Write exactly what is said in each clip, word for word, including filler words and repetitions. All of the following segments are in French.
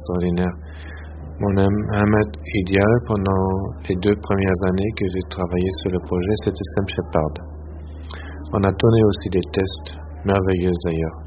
extraordinaire. Mon Ahmed idéal pendant les deux premières années que j'ai travaillé sur le projet, c'était Sam Shepard. On a tourné aussi des tests merveilleux d'ailleurs,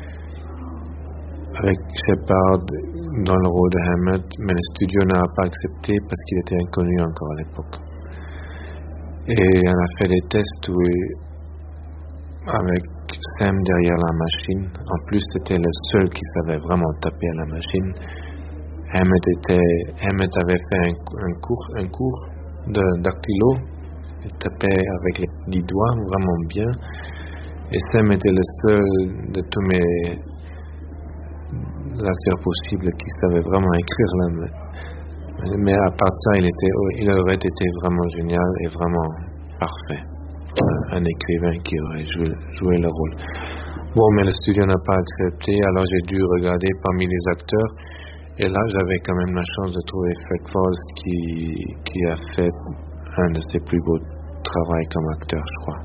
avec Shepard dans le rôle de Ahmed, mais le studio n'a pas accepté parce qu'il était inconnu encore à l'époque. Et on a fait des tests où, avec Sam derrière la machine, en plus c'était le seul qui savait vraiment taper à la machine. Ahmed, était, Ahmed avait fait un, un cours, un cours de dactylo, il tapait avec les dix doigts vraiment bien, et Sam était le seul de tous mes acteurs possibles qui savait vraiment écrire là. Mais, mais à part ça, il, était, il aurait été vraiment génial et vraiment parfait. Un, un écrivain qui aurait joué, joué le rôle. Bon, mais le studio n'a pas accepté, alors j'ai dû regarder parmi les acteurs. Et là, j'avais quand même la chance de trouver Fred Falls qui, qui a fait un de ses plus beaux travaux comme acteur, je crois.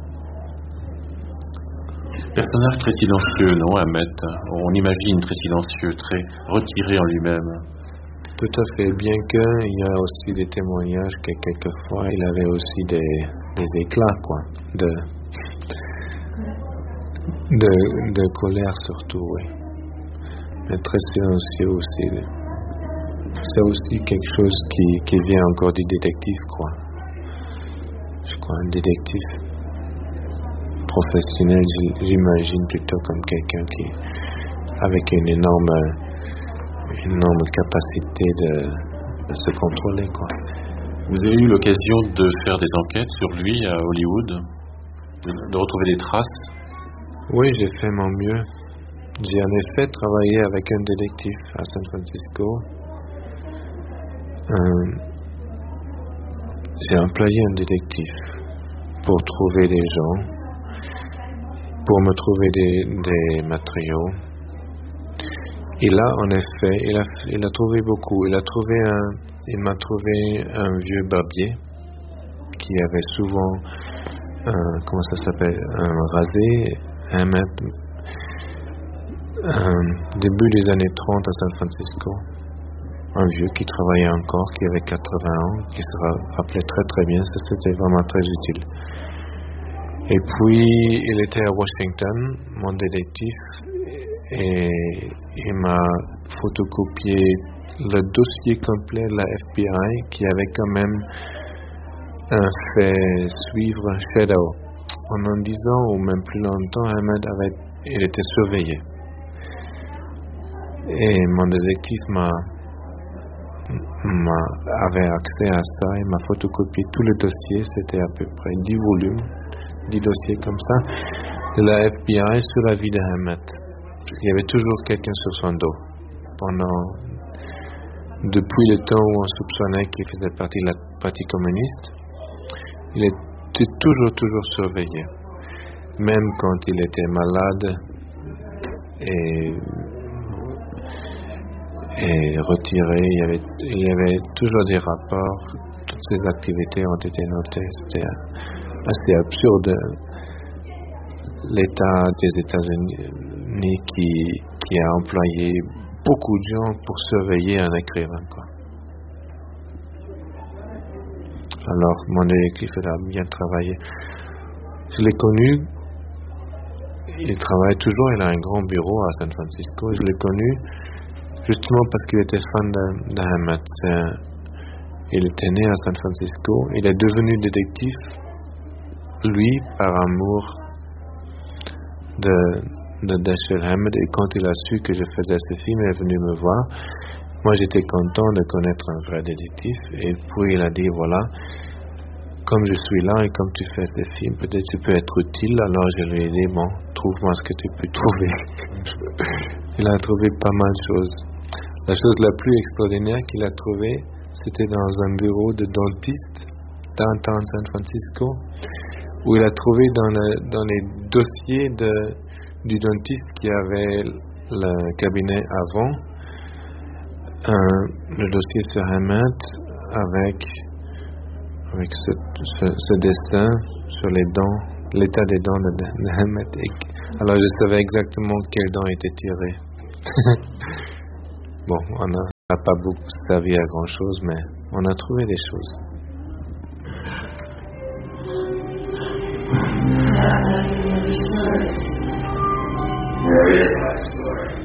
Personnage très silencieux, non, Ahmed? On imagine très silencieux, très retiré en lui-même. Tout à fait, bien qu'il y a aussi des témoignages que quelquefois il avait aussi des, des éclats, quoi, de, de, de colère surtout, oui. Mais très silencieux aussi. C'est aussi quelque chose qui, qui vient encore du détective, quoi. Je crois un détective professionnel, j'imagine plutôt comme quelqu'un qui, avec une énorme, une énorme capacité de, de se contrôler, quoi. Vous avez eu l'occasion de faire des enquêtes sur lui à Hollywood, de, de retrouver des traces? Oui, j'ai fait mon mieux. J'ai en effet travaillé avec un détective à San Francisco. Euh, j'ai employé un détective pour trouver des gens, pour me trouver des, des matériaux. Et là, en effet, il a, il a trouvé beaucoup. Il a trouvé un, il m'a trouvé un vieux barbier qui avait souvent, un, comment ça s'appelle, un rasé, un mètre, un début des années trente à San Francisco. Un vieux qui travaillait encore, qui avait quatre-vingts ans, qui se rappelait très très bien, ça c'était vraiment très utile. Et puis, il était à Washington, mon détective, et il m'a photocopié le dossier complet de la F B I qui avait quand même euh, fait suivre Shadow. Pendant dix ans ou même plus longtemps, Ahmed avait, il était surveillé. Et mon détective m'a m'a, avait accès à ça, il m'a photocopié tout le dossier, c'était à peu près dix volumes, dix dossiers comme ça, de la F B I sur la vie d'Ahmed. Il y avait toujours quelqu'un sur son dos. Pendant, depuis le temps où on soupçonnait qu'il faisait partie de la partie communiste, il était toujours, toujours surveillé. Même quand il était malade et et retiré, il y, avait, il y avait toujours des rapports, toutes ces activités ont été notées, c'était assez absurde. L'État des États-Unis qui, qui a employé beaucoup de gens pour surveiller un écrivain, quoi. Alors, mon détective a bien travaillé. Je l'ai connu, il travaille toujours, il a un grand bureau à San Francisco, je l'ai connu justement parce qu'il était fan d'Ahmed. Il était né à San Francisco. Il est devenu détective, lui, par amour de, de Dashiell Hammett. Et quand il a su que je faisais ce film, il est venu me voir. Moi, j'étais content de connaître un vrai détective. Et puis, il a dit, voilà, comme je suis là et comme tu fais ce film, peut-être tu peux être utile. Alors, je lui ai dit, bon, trouve-moi ce que tu peux trouver. Il a trouvé pas mal de choses. La chose la plus extraordinaire qu'il a trouvée, c'était dans un bureau de dentiste, downtown San Francisco, où il a trouvé dans, le, dans les dossiers de, du dentiste qui avait le cabinet avant, un, le dossier sur Ahmed avec, avec ce, ce, ce dessin sur les dents, l'état des dents de, de Ahmed. Alors je savais exactement quelles dents étaient tirées. Bon, on a n'a pas beaucoup servi à grand chose, mais on a trouvé des choses. There is that story.